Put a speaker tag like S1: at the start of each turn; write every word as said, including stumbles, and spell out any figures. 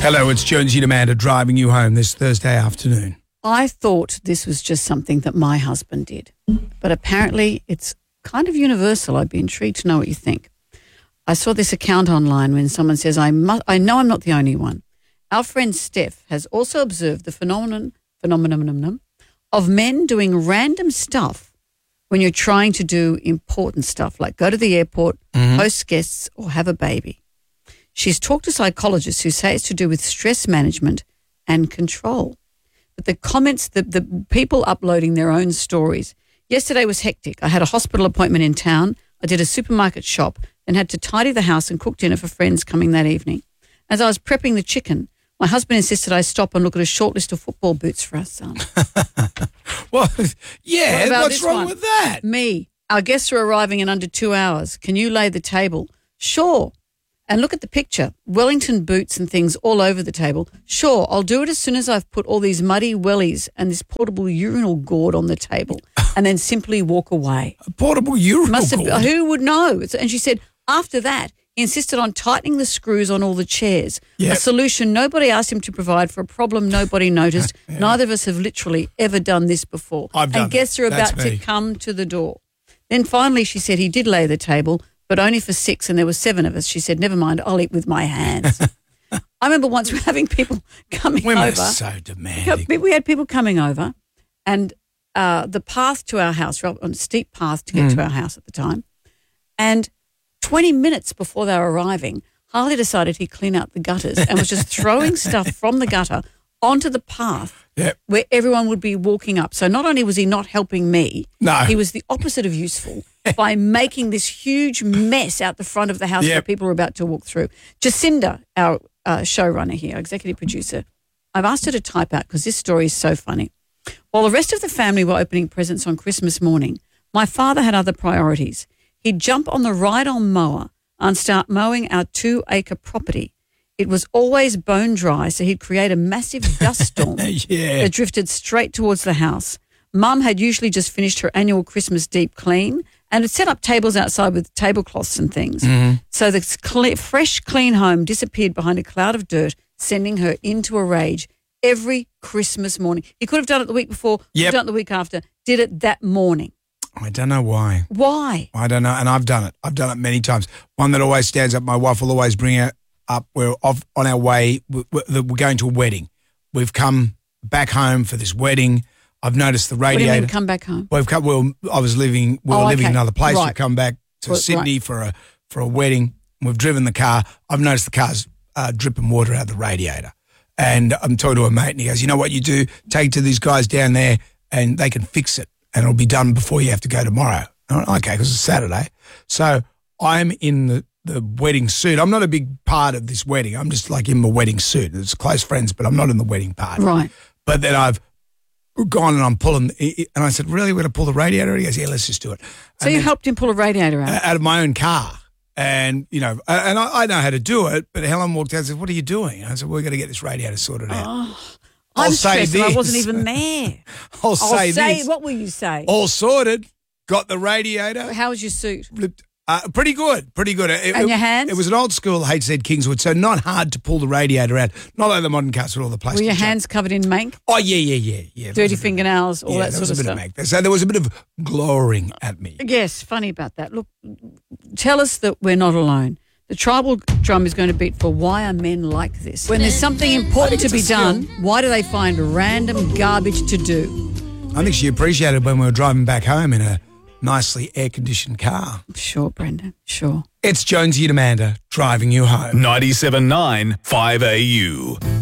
S1: Hello, it's Jonesy and Amanda driving you home this Thursday afternoon.
S2: I thought this was just something that my husband did, but apparently it's kind of universal. I'd be intrigued to know what you think. I saw this account online when someone says, I must, I know I'm not the only one. Our friend Steph has also observed the phenomenon, phenomenon of men doing random stuff when you're trying to do important stuff, like go to the airport, mm-hmm. host guests, or have a baby. She's talked to psychologists who say it's to do with stress management and control. But the comments, the, the people uploading their own stories. Yesterday was hectic. I had a hospital appointment in town. I did a supermarket shop, then had to tidy the house and cook dinner for friends coming that evening. As I was prepping the chicken, my husband insisted I stop and look at a short list of football boots for our son.
S1: Well, yeah,
S2: what
S1: what's wrong
S2: one?
S1: with that?
S2: Me. Our guests are arriving in under two hours. Can you lay the table? Sure. And look at the picture, Wellington boots and things all over the table. Sure, I'll do it as soon as I've put all these muddy wellies and this portable urinal gourd on the table and then simply walk away.
S1: A portable urinal
S2: Must have,
S1: gourd?
S2: Who would know? And she said, after that, he insisted on tightening the screws on all the chairs, yep. a solution nobody asked him to provide for a problem nobody noticed. yeah. Neither of us have literally ever done this before.
S1: I've done
S2: And guests
S1: it.
S2: are about
S1: That's me.
S2: to come to the door. Then finally she said he did lay the table, but only for six, and there were seven of us. She said, never mind, I'll eat with my hands. I remember once we were having people coming
S1: Women
S2: over.
S1: are so demanding.
S2: We had people coming over, and uh, the path to our house, on a steep path to get mm. to our house at the time, and twenty minutes before they were arriving, Harley decided he'd clean out the gutters and was just throwing stuff from the gutter onto the path
S1: yep.
S2: where everyone would be walking up. So not only was he not helping me,
S1: no.
S2: he was the opposite of useful by making this huge mess out the front of the house
S1: yep.
S2: where people were about to walk through. Jacinda, our uh, showrunner here, executive producer, I've asked her to type out because this story is so funny. While the rest of the family were opening presents on Christmas morning, my father had other priorities. He'd jump on the ride-on mower and start mowing our two-acre property. It was always bone dry, so he'd create a massive dust storm
S1: yeah.
S2: that drifted straight towards the house. Mum had usually just finished her annual Christmas deep clean and had set up tables outside with tablecloths and things.
S1: Mm-hmm.
S2: So the cle- fresh, clean home disappeared behind a cloud of dirt, sending her into a rage every Christmas morning. He could have done it the week before,
S1: yep.
S2: could have done it the week after, did it that morning.
S1: I don't know why.
S2: Why?
S1: I don't know, and I've done it. I've done it many times. One that always stands up, my wife will always bring it up. We're off on our way. We're, we're going to a wedding. We've come back home for this wedding. I've noticed the radiator.
S2: What do you mean come back home?
S1: We've come, well, I was living, we were
S2: oh,
S1: living
S2: okay.
S1: in another place.
S2: Right.
S1: We've come back to
S2: well,
S1: Sydney
S2: right.
S1: for a for a wedding. We've driven the car. I've noticed the car's uh, dripping water out of the radiator. And I'm talking to a mate and he goes, you know what you do? Take it to these guys down there and they can fix it and it'll be done before you have to go tomorrow. And I'm, okay, because it's Saturday. So I'm in the, the wedding suit. I'm not a big part of this wedding. I'm just like in my wedding suit. It's close friends, but I'm not in the wedding party.
S2: Right.
S1: But then I've gone and I'm pulling, and I said, really, we're going to pull the radiator? He goes, yeah, let's just do it.
S2: So and you helped him pull a radiator out?
S1: Out of my own car. And, you know, and I, I know how to do it, but Helen walked out and said, what are you doing? I said, we're going to get this radiator sorted out.
S2: Oh,
S1: I'll
S2: I'm
S1: say
S2: stressed
S1: this.
S2: and I wasn't even there.
S1: I'll,
S2: I'll
S1: say,
S2: say
S1: this.
S2: What will you say?
S1: All sorted. Got the radiator.
S2: How was your suit?
S1: Uh, pretty good, pretty good. It,
S2: and
S1: it,
S2: your hands?
S1: It was an old school H Z Kingswood, so not hard to pull the radiator out. Not like the modern cars with all the plastic.
S2: Were your
S1: junk.
S2: hands covered in mank?
S1: Oh, yeah, yeah, yeah. yeah.
S2: Dirty fingernails, all
S1: yeah,
S2: that
S1: there
S2: sort
S1: was
S2: of
S1: a bit
S2: stuff.
S1: Of mank. So there was a bit of glowering at me.
S2: Yes, funny about that. Look, tell us that we're not alone. The tribal drum is going to beat for why are men like this? When there's something important to be done, why do they find random garbage to do?
S1: I think she appreciated when we were driving back home in a nicely air-conditioned car.
S2: Sure, Brenda, sure.
S1: It's Jonesy and Amanda driving you home.
S3: ninety-seven point nine five A U.